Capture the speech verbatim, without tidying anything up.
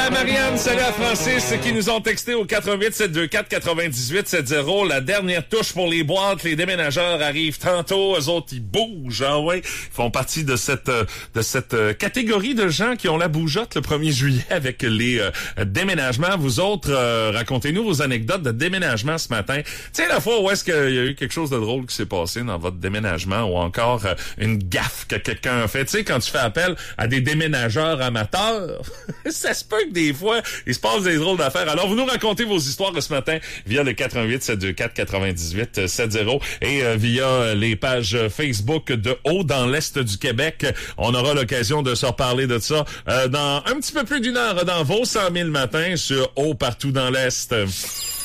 à Marianne, salut à Francis qui nous ont texté au quatre huit sept deux quatre quatre-vingt-dix-huit soixante. La dernière touche pour les boîtes, les déménageurs arrivent tantôt, eux autres ils bougent, ah ouais, ils font partie de cette de cette catégorie de gens qui ont la bougeotte le premier juillet avec les euh, déménagements. Vous autres, euh, racontez-nous vos anecdotes de déménagement ce matin. Tu sais, la fois où est-ce qu'il y a eu quelque chose de drôle qui s'est passé dans votre déménagement ou encore euh, une gaffe que quelqu'un a fait. Tu sais, quand tu fais appel à des déménageurs amateurs, ça se peut que des fois, il se passe des drôles d'affaires. Alors, vous nous racontez vos histoires ce matin via le quatre huit sept deux quatre quatre-vingt-dix-huit soixante et euh, via les pages Facebook de Haut dans l'Est du Québec. On aura l'occasion de se reparler de ça euh, dans un petit peu plus d'une heure dans vos cent mille matins sur Haut partout dans l'Est.